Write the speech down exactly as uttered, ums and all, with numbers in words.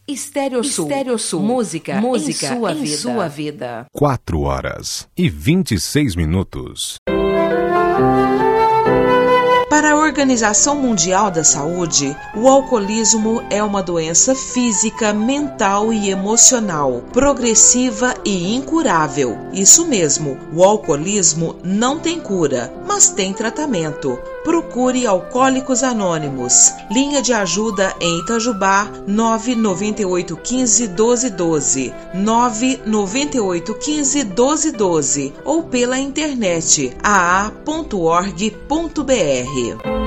Estéreo Sul. Estéreo Sul. Música, música em sua em vida. Sua vida. quatro horas e vinte e seis minutos. Para a Organização Mundial da Saúde, o alcoolismo é uma doença física, mental e emocional, progressiva e incurável. Isso mesmo, o alcoolismo não tem cura, mas tem tratamento. Procure Alcoólicos Anônimos. Linha de ajuda em Itajubá, nove nove oito um cinco, um dois um dois, nove nove oito um cinco, um dois um dois ou pela internet a a ponto org ponto b r.